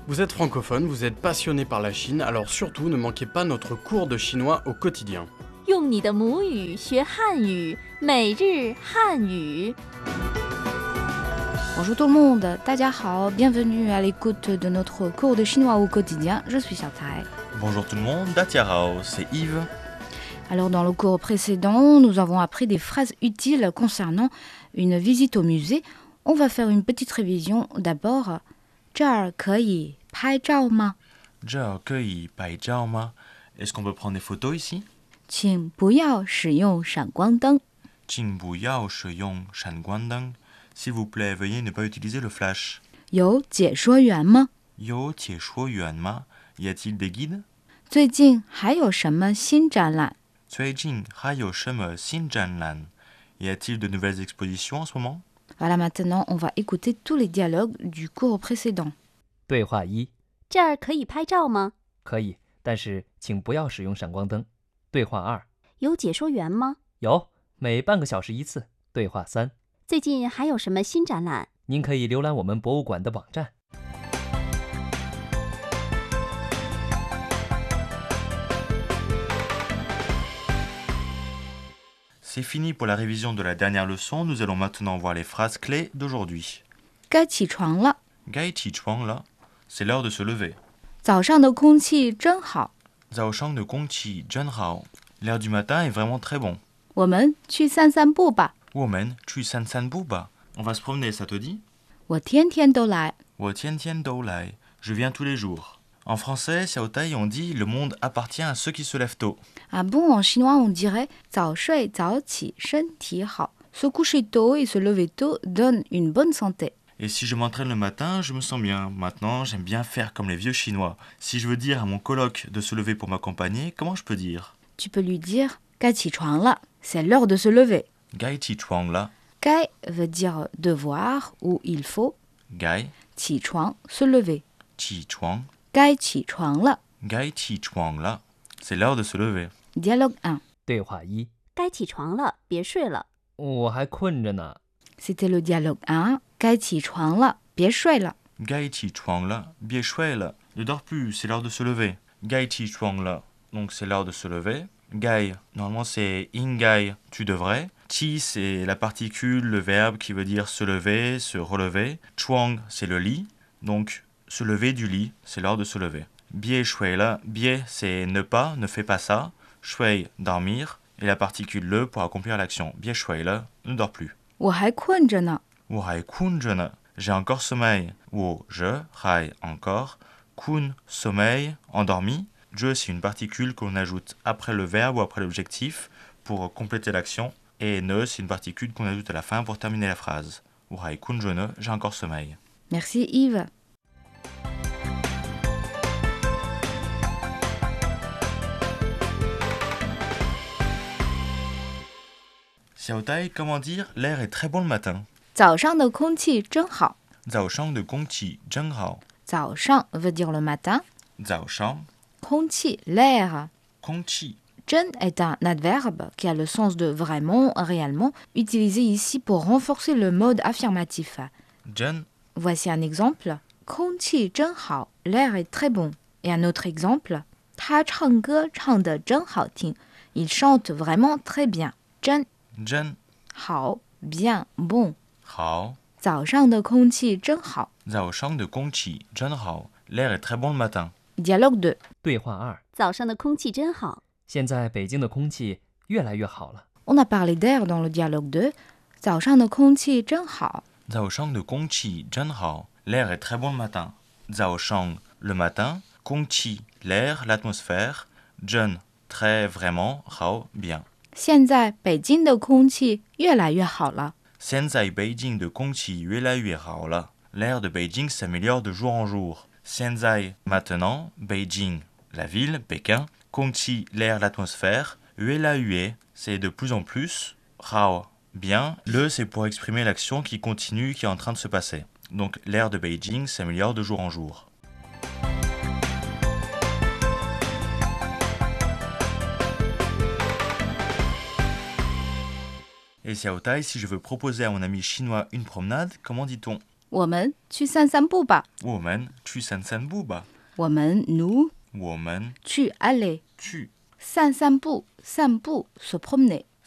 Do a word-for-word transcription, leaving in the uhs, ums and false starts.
Vous êtes francophone, vous êtes passionné par la Chine, alors surtout ne manquez pas notre cours de chinois au quotidien. 用你的母语学汉语，每日汉语。 Bonjour tout le monde, 大家好, bienvenue à l'écoute de notre cours de chinois au quotidien, je suis Xiaotai. Bonjour tout le monde, Datiarao, c'est Yves. Alors dans le cours précédent, nous avons appris des phrases utiles concernant une visite au musée. On va faire une petite révision d'abord. 这儿可以拍照吗? 这儿可以拍照吗? Est-ce qu'on peut prendre des photos ici? 请不要使用闪光灯。 请不要使用闪光灯. S'il vous plaît, veuillez ne pas utiliser le flash. 有解说员吗? 有解说员吗? Y a-t-il des guides? 最近还有什么新展览? 最近还有什么新展览? Y a-t-il de nouvelles expositions en ce moment? Voilà, maintenant on va écouter tous les dialogues du cours précédent. 对话一： 这儿可以拍照吗？ 可以，但是请不要使用闪光灯。对话二： 有解说员吗？ 有，每半个小时一次。对话三： 最近还有什么新展览？ 您可以浏览我们博物馆的网站。 C'est fini pour la révision de la dernière leçon. Nous allons maintenant voir les phrases clés d'aujourd'hui. 该起床了。 Gai Chi Chuang là, c'est l'heure de se lever. 早上的空气真好。 Zhao Shang de Gong Qi Zhen Hao. L'air du matin est vraiment très bon. 我们去散散步吧。 Woman, tu san san buba. On va se promener, ça te dit? 我天天都来。 Wo tian tian dou lai. Je viens tous les jours. En français, Xiao Tai, on dit le monde appartient à ceux qui se lèvent tôt. Ah bon, en chinois on dirait 早睡早起身体好。Se coucher tôt et se lever tôt donne une bonne santé. Et si je m'entraîne le matin, je me sens bien. Maintenant, j'aime bien faire comme les vieux chinois. Si je veux dire à mon coloc de se lever pour m'accompagner, comment je peux dire? Tu peux lui dire 该起床了, c'est l'heure de se lever. Gai Chi Chuang là. 该 veut dire devoir ou il faut. Gai 起床 se lever. Chi Chuang. 该起床了. Gai Chi Chuang là. C'est l'heure de se lever. Dialogue un. 对话一： 该起床了，别睡了。 我还困着呢。 C'était le dialogue un. 该起床了，别睡了。 Gai Chi Chuang là. Bien chouette là. Ne dors plus, c'est l'heure de se lever. Gai Chi Chuang là. Donc c'est l'heure de se lever. Gai, normalement c'est Ingai, tu devrais. Chi, c'est la particule, le verbe qui veut dire se lever, se relever. Chuang, c'est le lit. Donc se lever du lit, c'est l'heure de se lever. Bie shui là. Bie, c'est ne pas, ne fais pas ça. Shui, dormir. Et la particule le pour accomplir l'action. Bie shui là, ne dors plus. 我还困着呢。 Wo hai kun je ne. J'ai encore sommeil. Wo je, hai encore. Kun, sommeil, endormi. Je, c'est une particule qu'on ajoute après le verbe ou après l'objectif pour compléter l'action. Et ne, c'est une particule qu'on ajoute à la fin pour terminer la phrase. Wo hai kun je ne, j'ai encore sommeil. Merci Yves. Xiao Tai, comment dire l'air est très bon le matin? 早上的空气真好。 Zhao Shang de Gong Qi Zhen Hao. 早上 veut dire le matin. Zhao Shang, 空气 l'air. Gong Qi. 真 est un adverbe qui a le sens de vraiment, réellement, utilisé ici pour renforcer le mode affirmatif. Zhen, Voici un exemple. 空气真好, l'air est très bon. Et un autre exemple. 他唱歌唱得真好听. Il chante vraiment très bien. 真 Zhen, 好 bien bon. Hao. 早上的空气真好. Zhao Shang de Gong Qi Zhen Hao. L'air est très bon le matin. Dialogue deux. 对话二： 早上的空气真好。 现在北京的空气越来越好了。 On a parlé d'air dans le dialogue deux. 早上的空气真好. Zhao Shang de Gong Qi Zhen Hao. L'air est très bon le matin. Zhao Shang, le matin. Gong Qi, l'air, l'atmosphère. Zhen, très vraiment. Hao, bien. 现在北京的空气越来越好了。 Senzai Beijing de Gong Qi Yue La Yue Hao La. L'air de Beijing s'améliore de jour en jour. Senzai, maintenant. Beijing, la ville, Pékin. Gong Qi, l'air, l'atmosphère. Yue La Yue, c'est de plus en plus. Hao, bien. Le, c'est pour exprimer l'action qui continue, qui est en train de se passer. Donc l'air de Beijing s'améliore de jour en jour. Et Xiao Tai, si je veux proposer à mon ami chinois une promenade, comment dit-on? 我们去散散步吧。 我们去散散步吧。 我们 nous 我们去 aller 去散散步散步 se promener